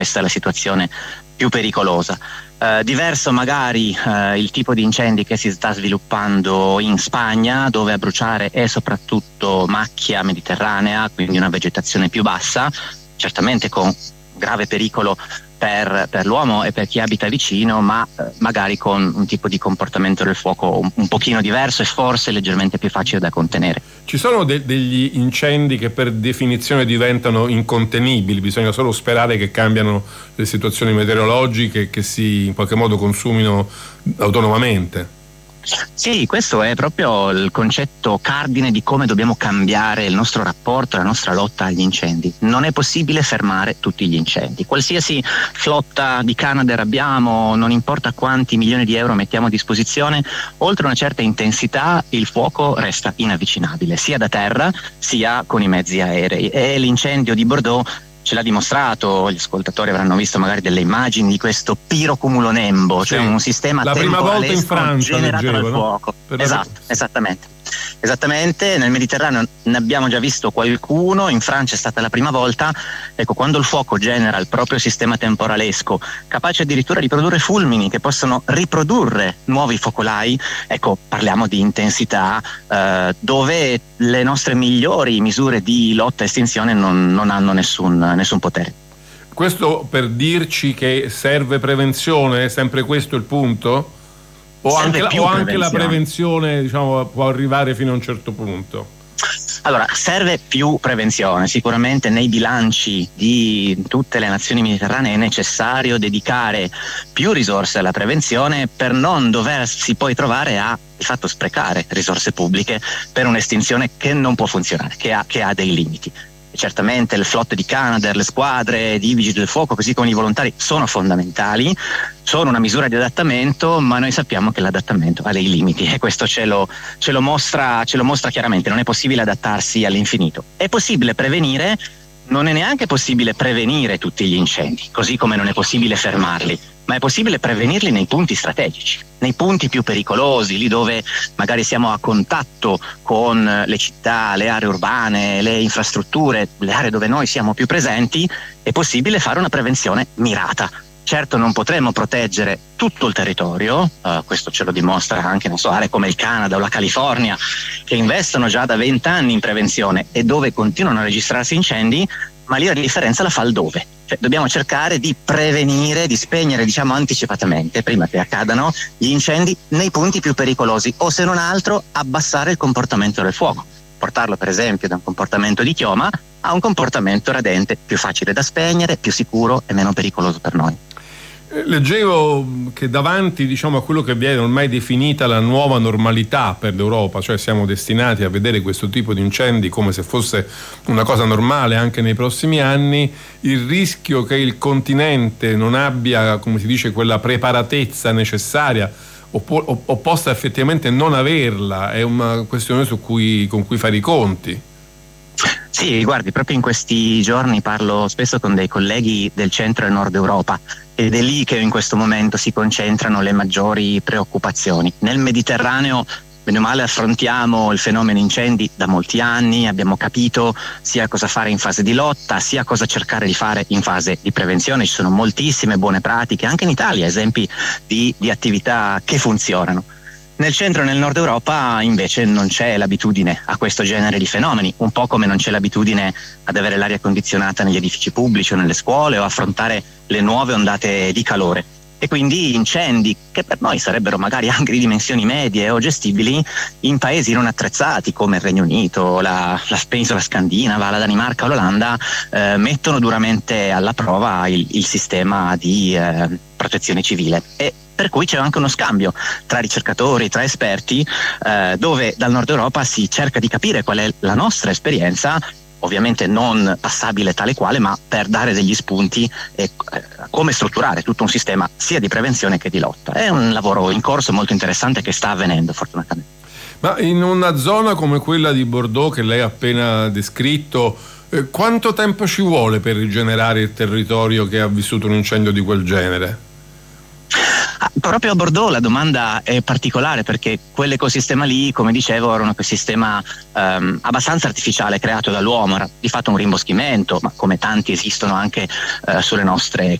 questa è la situazione più pericolosa. Diverso magari il tipo di incendi che si sta sviluppando in Spagna, dove a bruciare è soprattutto macchia mediterranea, quindi una vegetazione più bassa, certamente con grave pericolo per l'uomo e per chi abita vicino, ma magari con un tipo di comportamento del fuoco un pochino diverso e forse leggermente più facile da contenere. Ci sono degli incendi che per definizione diventano incontenibili, bisogna solo sperare che cambiano le situazioni meteorologiche, che si in qualche modo consumino autonomamente. Sì, questo è proprio il concetto cardine di come dobbiamo cambiare il nostro rapporto, la nostra lotta agli incendi. Non è possibile fermare tutti gli incendi. Qualsiasi flotta di Canadair abbiamo, non importa quanti milioni di euro mettiamo a disposizione, oltre una certa intensità il fuoco resta inavvicinabile, sia da terra sia con i mezzi aerei. E l'incendio di Bordeaux ce l'ha dimostrato, gli ascoltatori avranno visto magari delle immagini di questo pirocumulonembo, cioè un sistema la prima volta in Francia generato leggevo, dal fuoco. Esatto, esattamente, nel Mediterraneo ne abbiamo già visto qualcuno, in Francia è stata la prima volta. Ecco, quando il fuoco genera il proprio sistema temporalesco, capace addirittura di produrre fulmini che possono riprodurre nuovi focolai, ecco, parliamo di intensità dove le nostre migliori misure di lotta e estinzione non hanno nessun potere. Questo per dirci che serve prevenzione, è sempre questo il punto? O anche la prevenzione, diciamo, può arrivare fino a un certo punto? Allora, serve più prevenzione. Sicuramente nei bilanci di tutte le nazioni mediterranee è necessario dedicare più risorse alla prevenzione per non doversi poi trovare a di fatto sprecare risorse pubbliche per un'estinzione che non può funzionare, che ha dei limiti. Certamente le flotte di Canadair, le squadre di vigili del fuoco, così come i volontari, sono fondamentali, sono una misura di adattamento, ma noi sappiamo che l'adattamento ha dei limiti e questo ce lo mostra chiaramente. Non è possibile adattarsi all'infinito. È possibile prevenire, non è neanche possibile prevenire tutti gli incendi, così come non è possibile fermarli, ma è possibile prevenirli nei punti strategici, nei punti più pericolosi, lì dove magari siamo a contatto con le città, le aree urbane, le infrastrutture, le aree dove noi siamo più presenti. È possibile fare una prevenzione mirata. Certo non potremo proteggere tutto il territorio, questo ce lo dimostra anche aree come il Canada o la California, che investono già da 20 anni in prevenzione e dove continuano a registrarsi incendi, ma lì la differenza la fa il dove. Cioè, dobbiamo cercare di prevenire, di spegnere anticipatamente, prima che accadano, gli incendi nei punti più pericolosi, o se non altro abbassare il comportamento del fuoco, portarlo per esempio da un comportamento di chioma a un comportamento radente, più facile da spegnere, più sicuro e meno pericoloso per noi. Leggevo che davanti, diciamo, a quello che viene ormai definita la nuova normalità per l'Europa, cioè siamo destinati a vedere questo tipo di incendi come se fosse una cosa normale anche nei prossimi anni, il rischio che il continente non abbia, come si dice, quella preparatezza necessaria o possa effettivamente non averla, è una questione con cui fare i conti. Sì, guardi, proprio in questi giorni parlo spesso con dei colleghi del centro e nord Europa ed è lì che in questo momento si concentrano le maggiori preoccupazioni. Nel Mediterraneo, bene o male, affrontiamo il fenomeno incendi da molti anni, abbiamo capito sia cosa fare in fase di lotta, sia cosa cercare di fare in fase di prevenzione. Ci sono moltissime buone pratiche, anche in Italia, esempi di attività che funzionano. Nel centro e nel nord Europa invece non c'è l'abitudine a questo genere di fenomeni, un po' come non c'è l'abitudine ad avere l'aria condizionata negli edifici pubblici o nelle scuole o affrontare le nuove ondate di calore. E quindi incendi che per noi sarebbero magari anche di dimensioni medie o gestibili in paesi non attrezzati come il Regno Unito, la penisola scandinava, la Danimarca o l'Olanda mettono duramente alla prova il sistema di protezione civile. E per cui c'è anche uno scambio tra ricercatori, tra esperti, dove dal nord Europa si cerca di capire qual è la nostra esperienza, ovviamente non passabile tale quale, ma per dare degli spunti e come strutturare tutto un sistema sia di prevenzione che di lotta. È un lavoro in corso molto interessante che sta avvenendo fortunatamente. Ma in una zona come quella di Bordeaux che lei ha appena descritto, quanto tempo ci vuole per rigenerare il territorio che ha vissuto un incendio di quel genere? Proprio a Bordeaux la domanda è particolare, perché quell'ecosistema lì, come dicevo, era un ecosistema abbastanza artificiale, creato dall'uomo, era di fatto un rimboschimento, ma come tanti esistono anche sulle nostre